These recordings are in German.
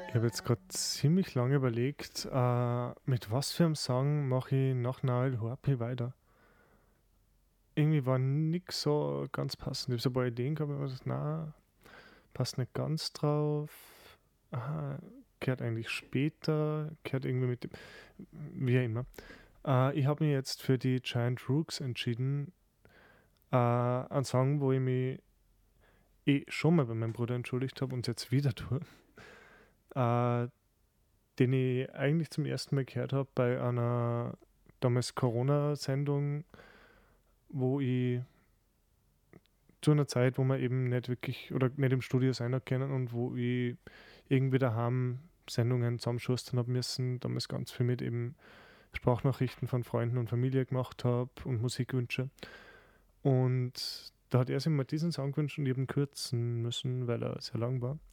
Ich habe jetzt gerade ziemlich lange überlegt, mit was für einem Song mache ich nach Nail Happy weiter. Irgendwie war nix so ganz passend. Ich habe so ein paar Ideen gehabt, aber ich na, passt nicht ganz drauf. Aha, gehört eigentlich später, gehört irgendwie mit dem, wie auch immer. Ich habe mich jetzt für die Giant Rooks entschieden. Ein Song, wo ich mich schon mal bei meinem Bruder entschuldigt habe und es jetzt wieder tue. Äh, Den ich eigentlich zum ersten Mal gehört habe bei einer damals Corona-Sendung, wo ich zu einer Zeit, wo man eben nicht wirklich oder nicht im Studio sein können und wo ich irgendwie daheim Sendungen zusammenschustern habe müssen, damals ganz viel mit eben Sprachnachrichten von Freunden und Familie gemacht habe und Musikwünsche. Und da hat er sich mal diesen Song gewünscht und eben kürzen müssen, weil er sehr lang war.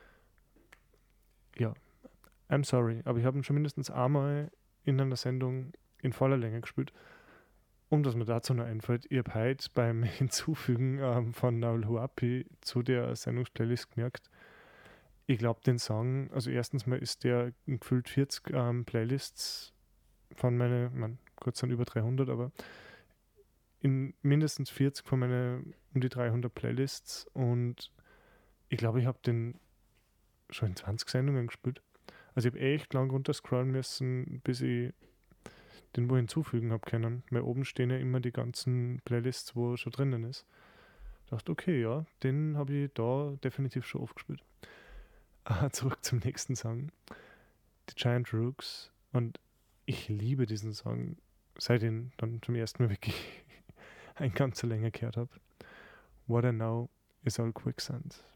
Ja, I'm sorry, aber ich habe ihn schon mindestens einmal in einer Sendung in voller Länge gespielt. Und was mir dazu noch einfällt, ich habe heute beim Hinzufügen von Naul Huapi zu der Sendungsplaylist gemerkt, ich glaube, den Song, also erstens mal ist der in gefühlt 40 Playlists von meinen, man, Gott sei Dank über 300, aber in mindestens 40 von meinen um die 300 Playlists und ich glaube, ich habe den schon in 20 Sendungen gespielt. Also ich habe echt lang runterscrollen müssen, bis ich den wo hinzufügen habe können. Weil oben stehen ja immer die ganzen Playlists, wo er schon drinnen ist. Ich dachte, okay, ja, den habe ich da definitiv schon oft gespielt. Zurück zum nächsten Song. Die Giant Rooks. Und ich liebe diesen Song, seit ich ihn dann zum ersten Mal wirklich ein ganzer Länge gehört habe. What I Know is All Quicksand.